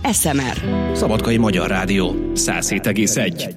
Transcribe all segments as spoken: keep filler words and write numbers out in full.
es em er. Szabadkai Magyar Rádió száz hét egész egy.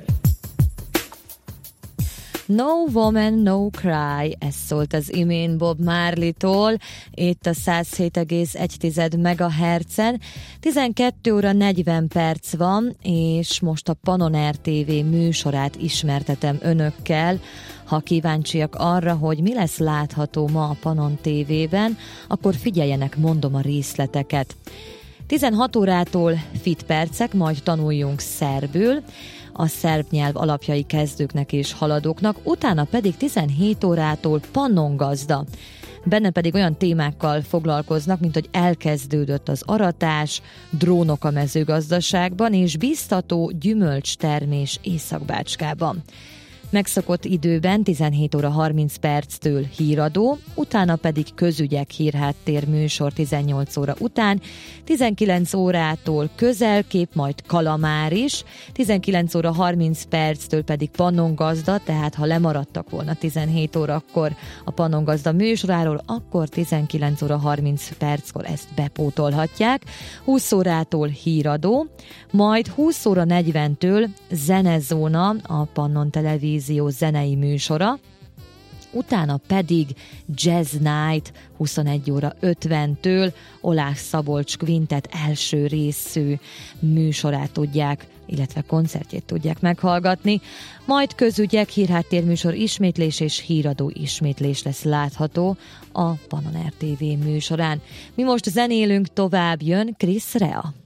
No Woman, No Cry, ez szólt az imént Bob Marley-tól, itt a száz hét egész egy megahertzen. tizenkét óra negyven perc van, és most a Panon té vé műsorát ismertetem önökkel. Ha kíváncsiak arra, hogy mi lesz látható ma a Panon té vében, akkor figyeljenek, mondom a részleteket. tizenhat órától fit percek, majd tanuljunk szerbül, a szerb nyelv alapjai kezdőknek és haladóknak, utána pedig tizenhét órától Pannon gazda. Benne pedig olyan témákkal foglalkoznak, mint hogy elkezdődött az aratás, drónok a mezőgazdaságban és biztató gyümölcstermés Észak-Bácskában. Megszokott időben tizenhét óra harminc perctől híradó, utána pedig közügyek hírháttér műsor tizennyolc óra után, tizenkilenc órától közelkép, majd kalamár is, tizenkilenc óra harminc perctől pedig Pannon gazda, tehát ha lemaradtak volna tizenhét órakor a Pannon gazda műsoráról, akkor tizenkilenc óra harminc perckor ezt bepótolhatják, húsz órától híradó, majd húsz óra negyventől zenezóna, a Pannon Televízió zenei műsora, utána pedig Jazz Night huszonegy óra ötventől Oláh Szabolcs Quintet első részű műsorát tudják, illetve koncertjét tudják meghallgatni, majd közügyek, hírháttérműsor ismétlés és híradó ismétlés lesz látható a Panon té vé műsorán. Mi most zenélünk, tovább jön Chris Rea.